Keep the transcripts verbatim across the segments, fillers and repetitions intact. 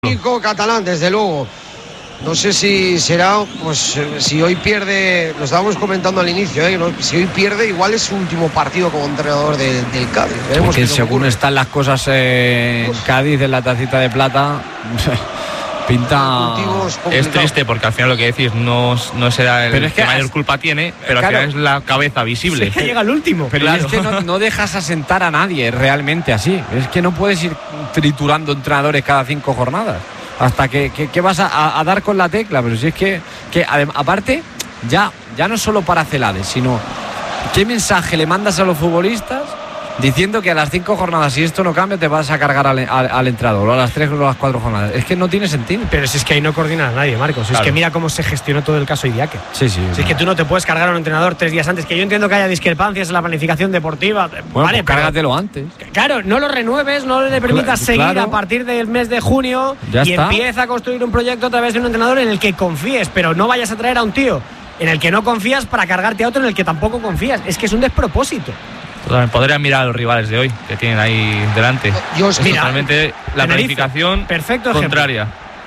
Técnico catalán, desde luego. No sé si será, pues si hoy pierde, lo estábamos comentando al inicio, ¿eh? ¿no? Si hoy pierde, igual es su último partido como entrenador de, del Cádiz. Veremos que según están las cosas eh, en Cádiz, en la tacita de plata, pinta... Es triste porque al final lo que decís no, no será el es que, que mayor has... culpa tiene, pero claro, al final es la cabeza visible. Es que llega el último. Pero claro, es que no, no dejas asentar a nadie realmente así. Es que no puedes ir triturando entrenadores cada cinco jornadas. Hasta que, que, que vas a, a dar con la tecla. Pero si es que, que aparte, ya, ya no solo para Celades, sino ¿qué mensaje le mandas a los futbolistas diciendo que a las cinco jornadas, si esto no cambia, te vas a cargar al, al, al entrenador, o a las tres o a las cuatro jornadas? Es que no tiene sentido. Pero si es que ahí no coordina a nadie, Marcos. Claro. Es que mira cómo se gestionó todo el caso Idiáquez. Sí, sí. Si es que tú no te puedes cargar a un entrenador tres días antes. Que yo entiendo que haya discrepancias en la planificación deportiva. Bueno, vale, pues cárgatelo antes. Claro, no lo renueves, no le permitas claro, seguir claro. a partir del mes de junio ya y está. Empieza a construir un proyecto a través de un entrenador en el que confíes, pero no vayas a traer a un tío en el que no confías para cargarte a otro en el que tampoco confías. Es que es un despropósito. Podrían mirar a los rivales de hoy que tienen ahí delante. Yo es mira, totalmente la planificación perfecto contraria.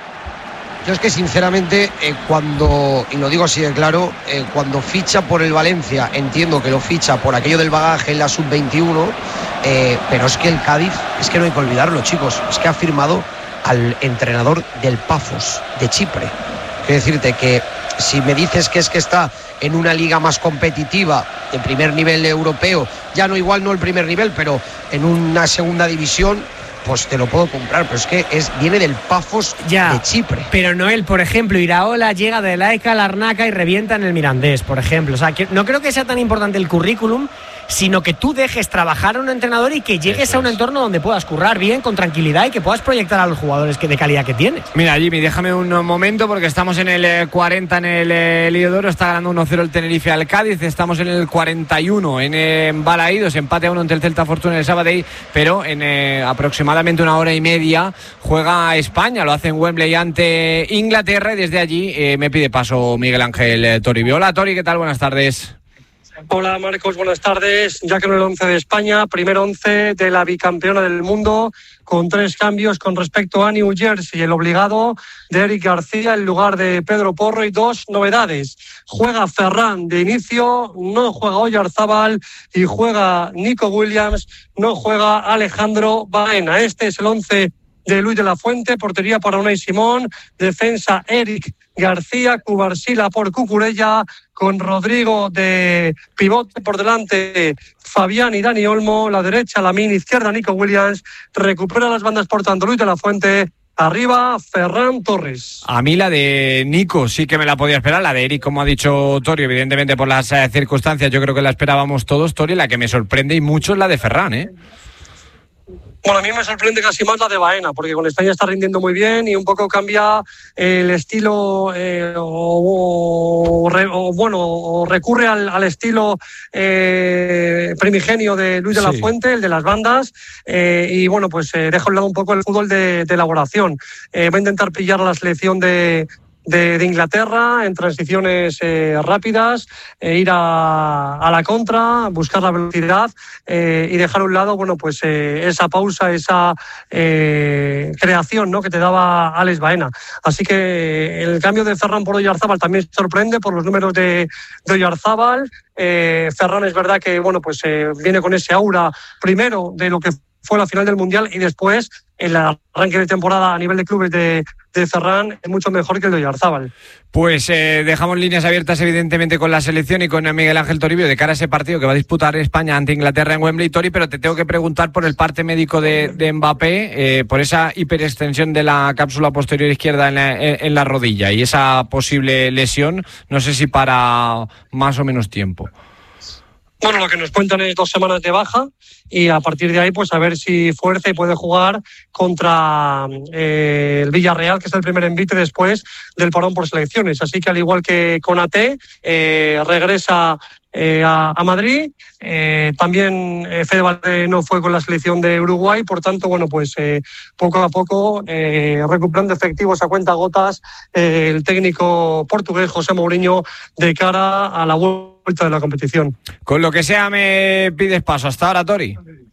Yo es que sinceramente eh, cuando, y lo digo así de claro, eh, cuando ficha por el Valencia, entiendo que lo ficha por aquello del bagaje en la sub veintiuno, eh, pero es que el Cádiz, es que no hay que olvidarlo, chicos, es que ha firmado al entrenador del Pafos de Chipre. Quiero decirte que si me dices que es que está en una liga más competitiva, de primer nivel europeo, ya no igual no el primer nivel, pero en una segunda división, pues te lo puedo comprar, pero es que es, viene del Pafos ya, de Chipre. Pero Noel, por ejemplo, Iraola llega de la E C A a Larnaca y revienta en el Mirandés, por ejemplo. O sea, que no creo que sea tan importante el currículum, sino que tú dejes trabajar a un entrenador y que llegues Eso a un es. entorno donde puedas currar bien, con tranquilidad, y que puedas proyectar a los jugadores que de calidad que tienes. Mira, Jimmy, déjame un momento porque estamos en el cuarenta en el eh, Liodoro, está ganando uno cero el Tenerife al Cádiz, estamos en el cuarenta y uno en eh, Balaídos, empate a uno entre el Celta Fortuna y el Sabadell, pero en eh, aproximadamente una hora y media juega España, lo hace en Wembley ante Inglaterra, y desde allí eh, me pide paso Miguel Ángel eh, Toribio. Hola Tori, ¿qué tal? Buenas tardes. Hola Marcos, buenas tardes. Ya que en el once de España, primer once de la bicampeona del mundo, con tres cambios con respecto a New Jersey. El obligado de Eric García en lugar de Pedro Porro, y dos novedades. Juega Ferran de inicio, no juega Oyarzábal y juega Nico Williams, no juega Alejandro Baena. Este es el once de Luis de la Fuente, portería para Unai Simón, defensa Eric García, Cubarsila por Cucurella, con Rodrigo de pivote por delante, Fabián y Dani Olmo, la derecha Lamine, izquierda Nico Williams, recupera las bandas por tanto Luis de la Fuente, arriba Ferran Torres. A mí la de Nico sí que me la podía esperar, la de Eric, como ha dicho Torio, evidentemente por las eh, circunstancias, yo creo que la esperábamos todos, Torio, la que me sorprende y mucho es la de Ferran, ¿eh? Bueno, a mí me sorprende casi más la de Baena, porque con España está rindiendo muy bien y un poco cambia el estilo, eh, o, o, o bueno, o recurre al, al estilo eh, primigenio de Luis de la sí. Fuente, el de las bandas, eh, y bueno, pues eh, deja a un lado un poco el fútbol de, de elaboración. Eh, va a intentar pillar a la selección de... De, de Inglaterra en transiciones eh, rápidas, eh, ir a, a la contra, buscar la velocidad eh, y dejar a un lado, bueno, pues eh, esa pausa, esa eh, creación, ¿no?, que te daba Alex Baena. Así que el cambio de Ferran por Oyarzábal también sorprende por los números de, de Oyarzábal. Eh, Ferran es verdad que, bueno, pues eh, viene con ese aura primero de lo que fue la final del Mundial, y después el arranque de temporada a nivel de clubes de, de Ferran es mucho mejor que el de Oyarzábal. Pues eh, dejamos líneas abiertas evidentemente con la selección y con Miguel Ángel Toribio de cara a ese partido que va a disputar España ante Inglaterra en Wembley, Tori, pero te tengo que preguntar por el parte médico de, de Mbappé, eh, por esa hiperextensión de la cápsula posterior izquierda en la, en la rodilla y esa posible lesión, no sé si para más o menos tiempo. Bueno, lo que nos cuentan es dos semanas de baja, y a partir de ahí pues a ver si fuerza y puede jugar contra eh, el Villarreal, que es el primer envite después del parón por selecciones. Así que al igual que Konaté, eh, regresa eh, a, a Madrid. Eh, también eh, Fede Valverde no fue con la selección de Uruguay, por tanto, bueno, pues eh, poco a poco eh, recuperando efectivos a cuenta gotas eh, el técnico portugués José Mourinho de cara a la vuelta de la competición. Con lo que sea me pides paso. Hasta ahora, Tori.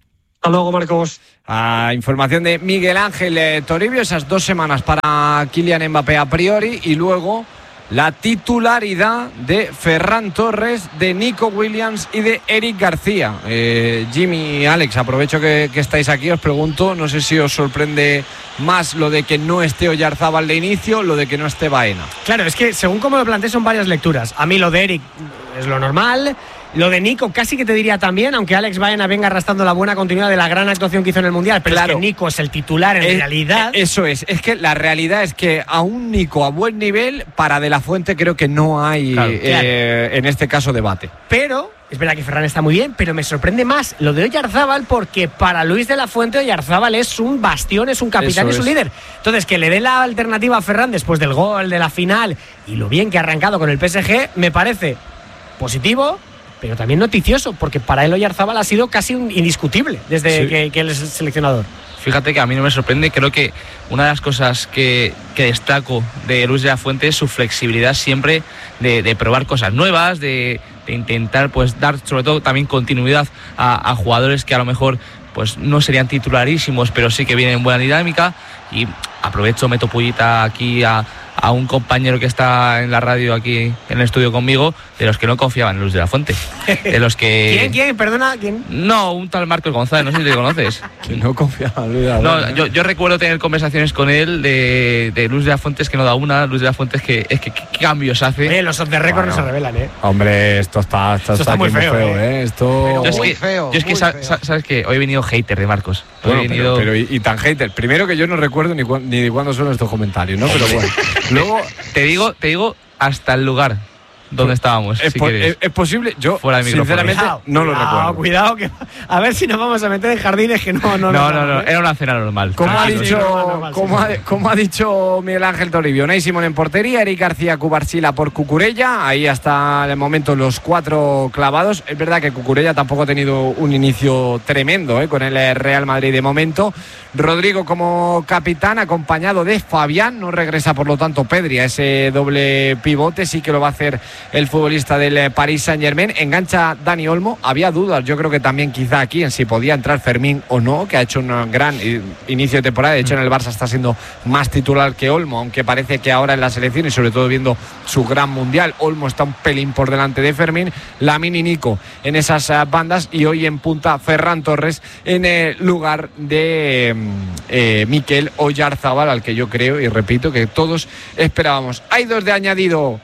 Hasta luego, Marcos. A información de Miguel Ángel eh, Toribio, esas dos semanas para Kylian Mbappé a priori y luego la titularidad de Ferran Torres, de Nico Williams y de Eric García. Eh, Jimmy y Alex, aprovecho que, que estáis aquí, os pregunto, no sé si os sorprende más lo de que no esté Oyarzábal de inicio, lo de que no esté Baena. Claro, es que según como lo planteé son varias lecturas. A mí lo de Eric es lo normal. Lo de Nico casi que te diría también, aunque Alex Baena venga arrastrando la buena continuidad de la gran actuación que hizo en el Mundial, pero claro, es que Nico es el titular en es, realidad. Eso es, es que la realidad es que a un Nico a buen nivel, para De La Fuente creo que no hay, claro, eh, claro. en este caso, debate. Pero es verdad que Ferran está muy bien, pero me sorprende más lo de Oyarzábal, porque para Luis De La Fuente Oyarzábal es un bastión, es un capitán, es un líder. Entonces, que le dé la alternativa a Ferran después del gol, de la final y lo bien que ha arrancado con el P S G, me parece positivo, pero también noticioso, porque para él Oyarzábal ha sido casi un indiscutible desde sí. que, que él es el seleccionador. Fíjate que a mí no me sorprende, creo que una de las cosas que, que destaco de Luis de la Fuente es su flexibilidad siempre de, de probar cosas nuevas, de, de intentar pues dar sobre todo también continuidad a, a jugadores que a lo mejor pues no serían titularísimos, pero sí que vienen en buena dinámica. Y aprovecho, meto pullita aquí a, a un compañero que está en la radio aquí en el estudio conmigo, de los que no confiaban en Luis de la Fuente. De los que... ¿Quién? ¿Quién? Perdona, ¿quién? No, un tal Marcos González, no sé si le conoces. Que no confiaba en Luis de la Fuente. No, yo, yo recuerdo tener conversaciones con él de, de Luis de la Fuente, es que no da una, Luis de la Fuente es que, es que ¿qué cambios hace? Oye, los off the record bueno, no se revelan, ¿eh? Hombre, esto está, esto esto está, está muy feo, feo, ¿eh? ¿eh? Esto... Yo muy es que, feo, yo es que sa, sa, sabes que hoy he venido hater de Marcos. Bueno, he venido... pero, pero y, y tan hater. Primero que yo no recuerdo ni, cu ni de cuándo son estos comentarios, ¿no? Pero bueno. Luego te digo, te digo hasta el lugar donde estábamos. Es, si po es, es posible, yo Fuera de sinceramente cuidado, no lo cuidado, recuerdo. Cuidado, que a ver si nos vamos a meter en jardines que no. No, no, no, no, no. Era una cena normal. Como ha dicho, normal, como, ha, como ha dicho Miguel Ángel Toribio, Unai Simón en portería, Eric García, Cubarsila por Cucurella. Ahí hasta el momento los cuatro clavados. Es verdad que Cucurella tampoco ha tenido un inicio tremendo ¿eh? con el Real Madrid de momento. Rodrigo como capitán, acompañado de Fabián. No regresa, por lo tanto, Pedri a ese doble pivote. Sí que lo va a hacer el futbolista del Paris Saint-Germain. Engancha Dani Olmo. Había dudas, yo creo que también quizá aquí en si podía entrar Fermín o no, que ha hecho un gran inicio de temporada. De hecho, en el Barça está siendo más titular que Olmo, aunque parece que ahora en la selección y sobre todo viendo su gran mundial, Olmo está un pelín por delante de Fermín. Lamine y Nico en esas bandas y hoy en punta Ferran Torres en el lugar de eh, Mikel Oyarzábal, al que yo creo y repito que todos esperábamos. Hay dos de añadido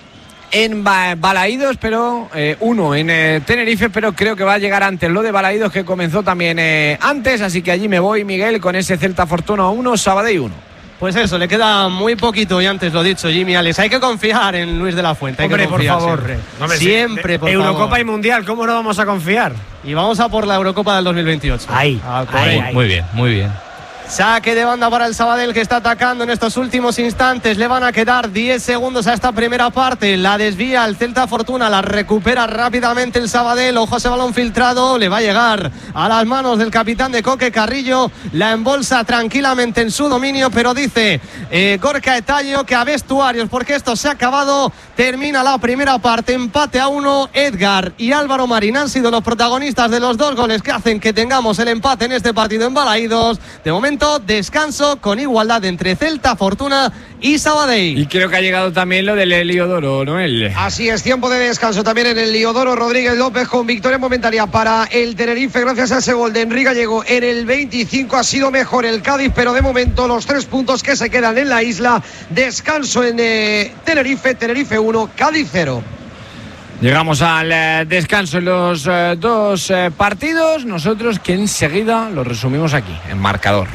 en Balaídos, pero eh, uno en eh, Tenerife, pero creo que va a llegar antes lo de Balaídos, que comenzó también eh, antes, así que allí me voy, Miguel, con ese Celta Fortuna uno, Sabadell uno. Pues eso, le queda muy poquito y antes lo dicho, Jimmy, Alex, hay que confiar en Luis de la Fuente. Hay Hombre, que confiar, por favor. Siempre, Hombre, siempre sí. por Eurocopa favor. Y Mundial, ¿cómo no vamos a confiar? Y vamos a por la Eurocopa del dos mil veintiocho. Ahí, ah, ahí, ahí. Muy bien, muy bien. Saque de banda para el Sabadell, que está atacando en estos últimos instantes. Le van a quedar diez segundos a esta primera parte. La desvía el Celta Fortuna, la recupera rápidamente el Sabadell. Ojo a ese balón filtrado, le va a llegar a las manos del capitán de Coque Carrillo. La embolsa tranquilamente en su dominio, pero dice eh, Gorka Etayo que a vestuarios, porque esto se ha acabado. Termina la primera parte, empate a uno. Edgar y Álvaro Marín han sido los protagonistas de los dos goles que hacen que tengamos el empate en este partido en Balaídos. De momento, descanso con igualdad entre Celta Fortuna y Sabadell. Y creo que ha llegado también lo del Heliodoro, ¿no? El... Así es, tiempo de descanso también en el Heliodoro. Rodríguez López con victoria momentánea para el Tenerife gracias a ese gol de Enrique Gallego en el veinticinco. Ha sido mejor el Cádiz, pero de momento los tres puntos que se quedan en la isla. Descanso en eh, Tenerife, Tenerife uno, Cádiz cero. Llegamos al eh, descanso en los eh, dos eh, partidos. Nosotros que enseguida lo resumimos aquí, en marcador.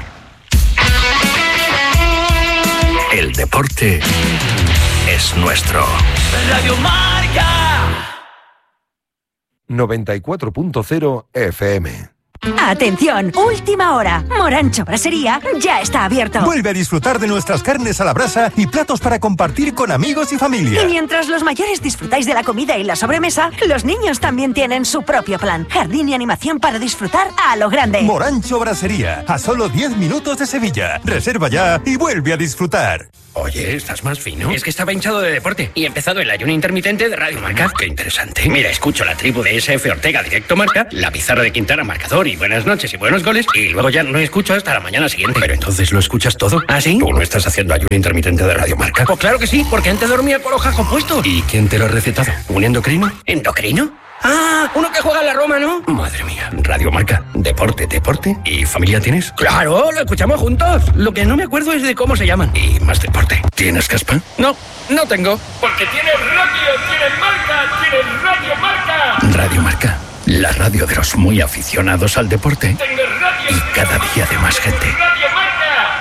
El deporte es nuestro. Radio Marca noventa y cuatro punto cero F M. Atención, última hora. Morancho Brasería ya está abierto. Vuelve a disfrutar de nuestras carnes a la brasa y platos para compartir con amigos y familia. Y mientras los mayores disfrutáis de la comida y la sobremesa, los niños también tienen su propio plan. Jardín y animación para disfrutar a lo grande. Morancho Brasería, a solo diez minutos de Sevilla. Reserva ya y vuelve a disfrutar. Oye, estás más fino. Es que estaba hinchado de deporte y he empezado el ayuno intermitente de Radio Marca. Qué interesante. Mira, escucho la tribu de S F Ortega Directo Marca, la pizarra de Quintana Marcador y buenas noches y buenos goles, y luego ya no escucho hasta la mañana siguiente. Pero entonces lo escuchas todo. ¿Ah, sí? ¿Tú no estás haciendo ayuno intermitente de Radio Marca? Pues claro que sí, porque antes dormía con los jajos puestos. ¿Y quién te lo ha recetado? ¿Un endocrino? ¿Endocrino? Ah, uno que juega en la Roma, ¿no? Madre mía. Radio Marca. Deporte, deporte. ¿Y familia tienes? Claro, lo escuchamos juntos. Lo que no me acuerdo es de cómo se llaman. ¿Y más deporte? ¿Tienes caspa? No, no tengo. Porque tienes radio, tienes marca, tienes Radio Marca. Radio Marca. La radio de los muy aficionados al deporte. Tengo radio, y cada día de más gente. Radio Marca.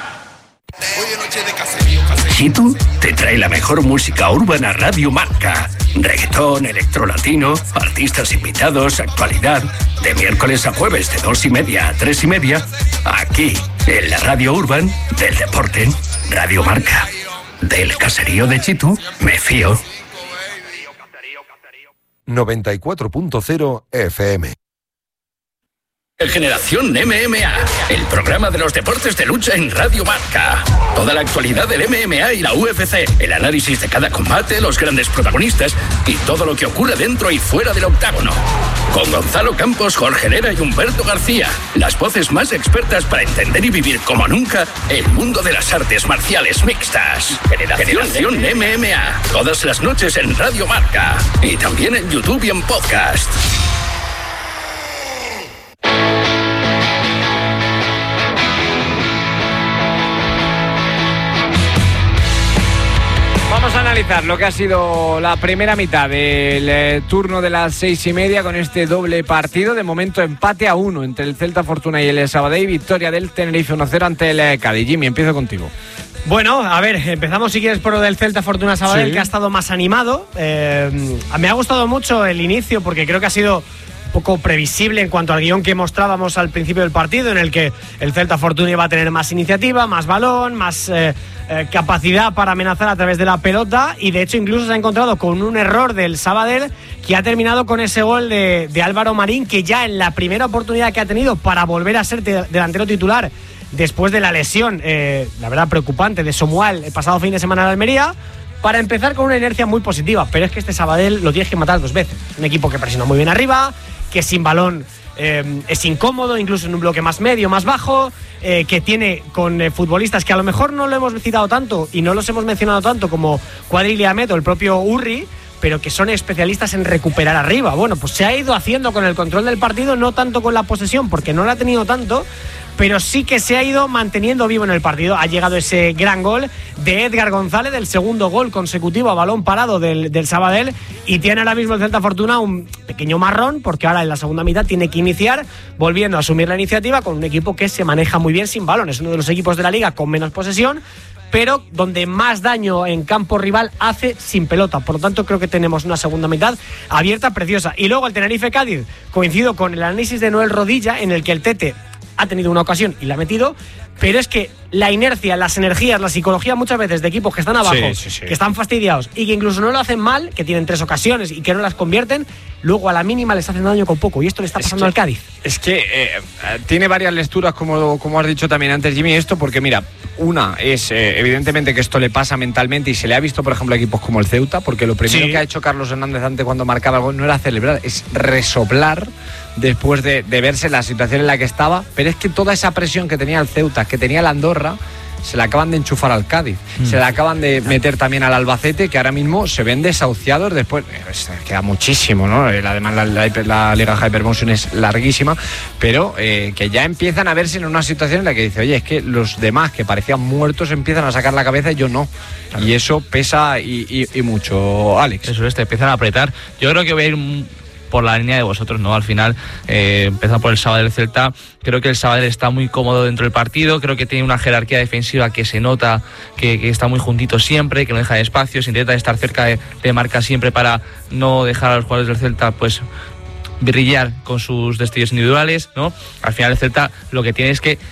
Chitu te trae la mejor música urbana Radio Marca. Reggaetón, electrolatino, artistas invitados, actualidad. De miércoles a jueves de dos y media a tres y media. Aquí, en la radio urban del deporte. Radio Marca. Del caserío de Chitu, me fío. noventa y cuatro punto cero F M. Generación M M A, el programa de los deportes de lucha en Radio Marca. Toda la actualidad del M M A y la U F C, el análisis de cada combate, los grandes protagonistas y todo lo que ocurre dentro y fuera del octágono. Con Gonzalo Campos, Jorge Herrera y Humberto García, las voces más expertas para entender y vivir como nunca el mundo de las artes marciales mixtas. Generación, Generación M M A, todas las noches en Radio Marca y también en YouTube y en podcast. Vamos a analizar lo que ha sido la primera mitad del eh, turno de las seis y media con este doble partido. De momento empate a uno entre el Celta Fortuna y el Sabadell. Victoria del Tenerife uno cero ante el eh, Cádiz. Jimmy, empiezo contigo. Bueno, a ver, empezamos si quieres por lo del Celta Fortuna Sabadell, sí, que ha estado más animado. Eh, me ha gustado mucho el inicio porque creo que ha sido un poco previsible en cuanto al guión que mostrábamos al principio del partido, en el que el Celta Fortuna iba a tener más iniciativa, más balón, más eh, eh, capacidad para amenazar a través de la pelota, y de hecho incluso se ha encontrado con un error del Sabadell que ha terminado con ese gol de, de Álvaro Marín, que ya en la primera oportunidad que ha tenido para volver a ser de, delantero titular después de la lesión, eh, la verdad preocupante, de Somual el pasado fin de semana en Almería, para empezar con una inercia muy positiva. Pero es que este Sabadell lo tienes que matar dos veces. Un equipo que presiona muy bien arriba, que sin balón eh, es incómodo, incluso en un bloque más medio, más bajo, eh, que tiene con eh, futbolistas que a lo mejor no lo hemos citado tanto y no los hemos mencionado tanto como Cuadril y Ahmed o el propio Urri, pero que son especialistas en recuperar arriba. Bueno, pues se ha ido haciendo con el control del partido, no tanto con la posesión, porque no la ha tenido tanto, pero sí que se ha ido manteniendo vivo en el partido. Ha llegado ese gran gol de Edgar González, del segundo gol consecutivo a balón parado del, del Sabadell, y tiene ahora mismo el Celta Fortuna un pequeño marrón, porque ahora en la segunda mitad tiene que iniciar volviendo a asumir la iniciativa con un equipo que se maneja muy bien sin balón. Es uno de los equipos de la liga con menos posesión, pero donde más daño en campo rival hace sin pelota. Por lo tanto, creo que tenemos una segunda mitad abierta, preciosa. Y luego el Tenerife-Cádiz, coincido con el análisis de Noel Rodilla, en el que el Tete ha tenido una ocasión y la ha metido, pero es que la inercia, las energías, la psicología muchas veces de equipos que están abajo, sí, sí, sí. que están fastidiados y que incluso no lo hacen mal, que tienen tres ocasiones y que no las convierten, luego a la mínima les hacen daño con poco, y esto le está pasando es que, al Cádiz. Es que eh, tiene varias lecturas, como, como has dicho también antes, Jimmy, esto, porque mira, una es eh, evidentemente que esto le pasa mentalmente, y se le ha visto por ejemplo a equipos como el Ceuta, porque lo primero sí. que ha hecho Carlos Hernández antes cuando marcaba el gol no era celebrar, es resoplar después de, de verse la situación en la que estaba. Pero es que toda esa presión que tenía el Ceuta, que tenía el Andorra, se la acaban de enchufar al Cádiz, mm. se la acaban de meter también al Albacete, que ahora mismo se ven desahuciados después. Eh, queda muchísimo, ¿no? Además la, la, la Liga Hypermotion es larguísima, pero eh, que ya empiezan a verse en una situación en la que dice, oye, es que los demás que parecían muertos empiezan a sacar la cabeza y yo no. Claro. Y eso pesa y, y, y mucho, Alex. Eso es, te empiezan a apretar. Yo creo que voy a ir un... por la línea de vosotros, ¿no? Al final, eh, empezando por el Sabadell Celta, creo que el Sabadell está muy cómodo dentro del partido, creo que tiene una jerarquía defensiva que se nota que, que está muy juntito siempre, que no deja de espacios, intenta estar cerca de, de marca siempre para no dejar a los jugadores del Celta, pues, brillar con sus destellos individuales, ¿no? Al final el Celta lo que tiene es que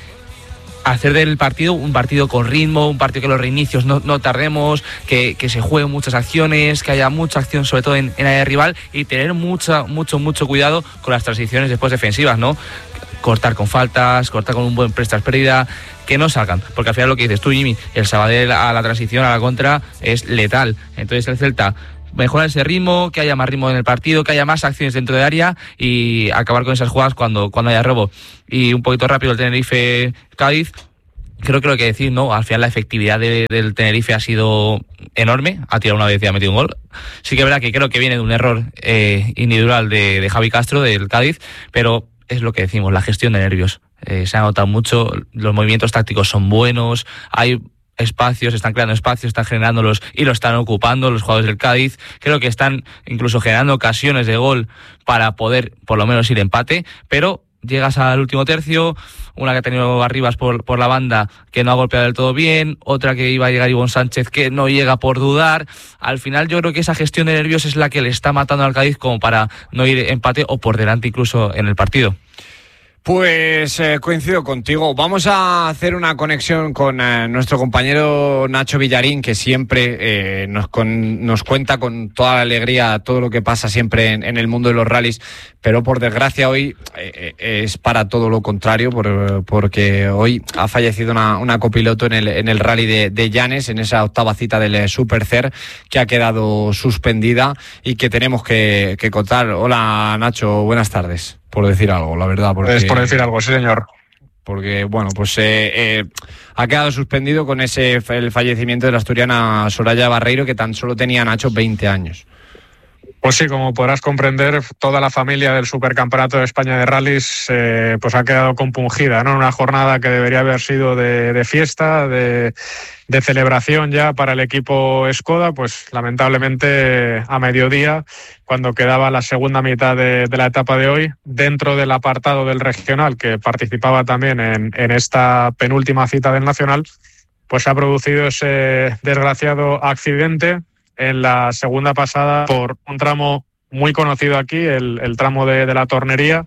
hacer del partido un partido con ritmo, un partido que los reinicios no, no tardemos, que, que se jueguen muchas acciones, que haya mucha acción sobre todo en, en área rival, y tener mucha, mucho, mucho cuidado con las transiciones después defensivas, ¿no? cortar con faltas, cortar con un buen prestas pérdida, que no salgan, porque al final lo que dices tú, Jimmy, el Sabadell a la transición, a la contra, es letal. Entonces el Celta mejorar ese ritmo, que haya más ritmo en el partido, que haya más acciones dentro de área y acabar con esas jugadas cuando, cuando haya robo. Y un poquito rápido el Tenerife-Cádiz. Creo que lo que decir, ¿no? Al final la efectividad de, del Tenerife ha sido enorme. Ha tirado una vez y ha metido un gol. Sí que es verdad que creo que viene de un error eh, individual de, de Javi Castro, del Cádiz, pero es lo que decimos, la gestión de nervios. Eh, se ha notado mucho, los movimientos tácticos son buenos, hay espacios, están creando espacios, están generándolos y lo están ocupando los jugadores del Cádiz. Creo que están incluso generando ocasiones de gol para poder por lo menos ir empate, pero llegas al último tercio, una que ha tenido Arribas por, por la banda que no ha golpeado del todo bien, otra que iba a llegar Ivonne Sánchez que no llega por dudar. Al final yo creo que esa gestión de nervios es la que le está matando al Cádiz como para no ir empate o por delante incluso en el partido. Pues eh, coincido contigo. Vamos a hacer una conexión con eh, nuestro compañero Nacho Villarín, que siempre eh, nos, con, nos cuenta con toda la alegría todo lo que pasa siempre en, en el mundo de los rallies, pero por desgracia hoy eh, es para todo lo contrario, por, porque hoy ha fallecido una, una copiloto en el, en el rally de, de Llanes, en esa octava cita del Supercer, que ha quedado suspendida y que tenemos que, que contar. Hola Nacho, buenas tardes. Por decir algo, la verdad. Porque, es por decir algo, sí señor. Porque, bueno, pues eh, eh, ha quedado suspendido con ese el fallecimiento de la asturiana Soraya Barreiro, que tan solo tenía, Nacho, veinte años. Pues sí, como podrás comprender, toda la familia del Supercampeonato de España de Rallys eh, pues ha quedado compungida, ¿no? Una jornada que debería haber sido de, de fiesta, de, de celebración ya para el equipo Skoda, pues lamentablemente a mediodía, cuando quedaba la segunda mitad de, de la etapa de hoy, dentro del apartado del regional, que participaba también en, en esta penúltima cita del nacional, pues se ha producido ese desgraciado accidente en la segunda pasada por un tramo muy conocido aquí, el, el tramo de, de la Tornería,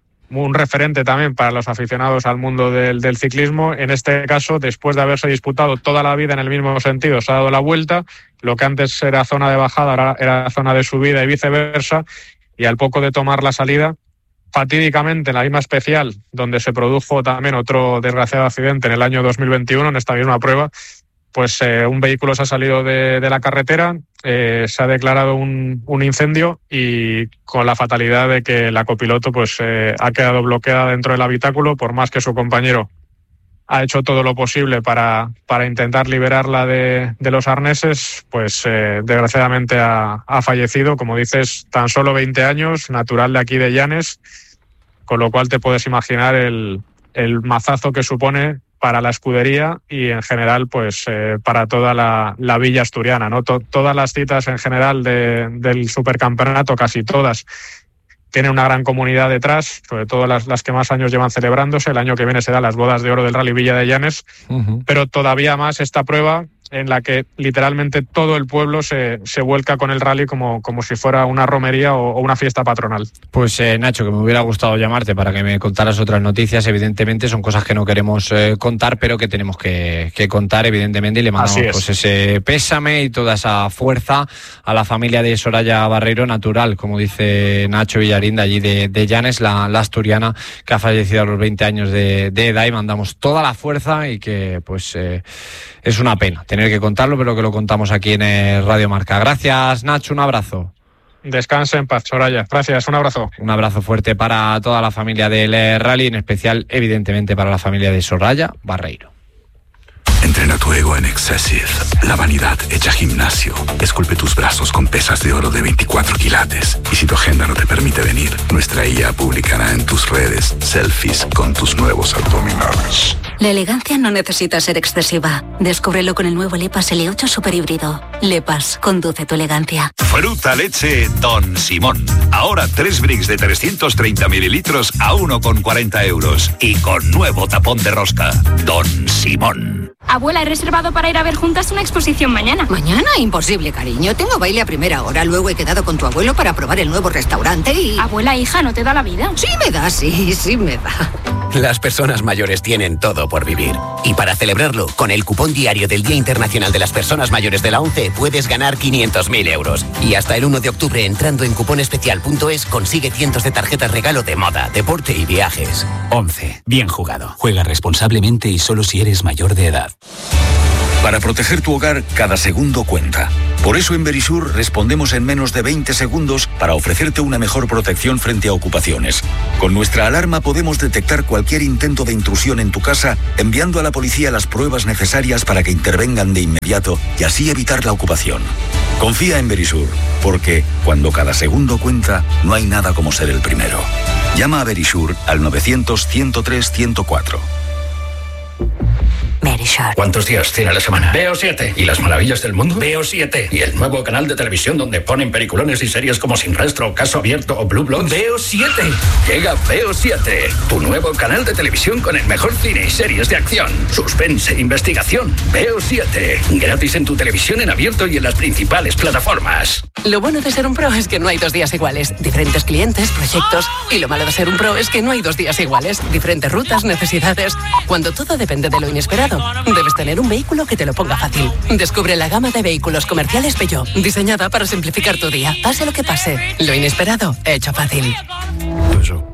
un referente también para los aficionados al mundo del, del ciclismo. En este caso, después de haberse disputado toda la vida en el mismo sentido, se ha dado la vuelta, lo que antes era zona de bajada ahora era zona de subida y viceversa, y al poco de tomar la salida, fatídicamente en la misma especial, donde se produjo también otro desgraciado accidente en el año dos mil veintiuno, en esta misma prueba, pues eh, un vehículo se ha salido de, de la carretera, eh, se ha declarado un, un incendio y con la fatalidad de que la copiloto pues eh, ha quedado bloqueada dentro del habitáculo, por más que su compañero ha hecho todo lo posible para, para intentar liberarla de, de los arneses, pues eh, desgraciadamente ha, ha fallecido, como dices, tan solo veinte años, natural de aquí de Llanes, con lo cual te puedes imaginar el, el mazazo que supone para la escudería y en general pues eh, para toda la, la villa asturiana, ¿no? To- todas las citas en general de, del supercampeonato, casi todas, tienen una gran comunidad detrás, sobre todo las, las que más años llevan celebrándose. El año que viene se dan las bodas de oro del Rally Villa de Llanes, uh-huh. Pero todavía más esta prueba en la que literalmente todo el pueblo se, se vuelca con el rally como, como si fuera una romería o, o una fiesta patronal. Pues eh, Nacho, que me hubiera gustado llamarte para que me contaras otras noticias. Evidentemente son cosas que no queremos eh, contar, pero que tenemos que, que contar, evidentemente, y le mandamos pues, ese pésame y toda esa fuerza a la familia de Soraya Barreiro, natural, como dice Nacho Villarín, de allí de, de Llanes, la, la asturiana que ha fallecido a los veinte años de, de edad, y mandamos toda la fuerza y que pues eh, es una pena tener que contarlo, pero que lo contamos aquí en el Radio Marca. Gracias, Nacho, un abrazo. Descanse en paz, Soraya. Gracias, un abrazo. Un abrazo fuerte para toda la familia del Rally, en especial, evidentemente, para la familia de Soraya Barreiro. Entrena tu ego en Excessive, la vanidad hecha gimnasio. Esculpe tus brazos con pesas de oro de veinticuatro quilates. Y si tu agenda no te permite venir, nuestra I A publicará en tus redes selfies con tus nuevos abdominales. La elegancia no necesita ser excesiva. Descúbrelo con el nuevo Lepas L ocho Super Híbrido. Lepas, conduce tu elegancia. Fruta leche Don Simón. Ahora tres bricks de trescientos treinta mililitros a uno con cuarenta euros. Y con nuevo tapón de rosca. Don Simón. Abuela, he reservado para ir a ver juntas una exposición mañana. ¿Mañana? Imposible, cariño. Tengo baile a primera hora. Luego he quedado con tu abuelo para probar el nuevo restaurante y... Abuela, hija, ¿no te da la vida? Sí me da, sí, sí me da. Las personas mayores tienen todo por vivir. Y para celebrarlo, con el cupón diario del Día Internacional de las Personas Mayores de la ONCE puedes ganar quinientos mil euros. Y hasta el uno de octubre, entrando en cuponespecial punto es, consigue cientos de tarjetas regalo de moda, deporte y viajes. ONCE. Bien jugado. Juega responsablemente y solo si eres mayor de edad. Para proteger tu hogar, cada segundo cuenta. Por eso en Verisur respondemos en menos de veinte segundos para ofrecerte una mejor protección frente a ocupaciones. Con nuestra alarma podemos detectar cualquier intento de intrusión en tu casa, enviando a la policía las pruebas necesarias para que intervengan de inmediato y así evitar la ocupación. Confía en Verisur, porque cuando cada segundo cuenta, no hay nada como ser el primero. Llama a Verisur al novecientos, ciento tres, ciento cuatro. Verisur. ¿Cuántos días tiene la semana? Veo siete. ¿Y las maravillas del mundo? Veo siete. ¿Y el nuevo canal de televisión donde ponen peliculones y series como Sin Rastro, Caso Abierto o Blue Bloods? Veo siete. Llega Veo siete, tu nuevo canal de televisión con el mejor cine y series de acción, suspense, investigación. Veo siete. Gratis en tu televisión en abierto y en las principales plataformas. Lo bueno de ser un pro es que no hay dos días iguales. Diferentes clientes, proyectos. Y lo malo de ser un pro es que no hay dos días iguales. Diferentes rutas, necesidades. Cuando todo depende de lo inesperado, debes tener un vehículo que te lo ponga fácil. Descubre la gama de vehículos comerciales Peugeot, diseñada para simplificar tu día. Pase lo que pase, lo inesperado, hecho fácil. Peugeot.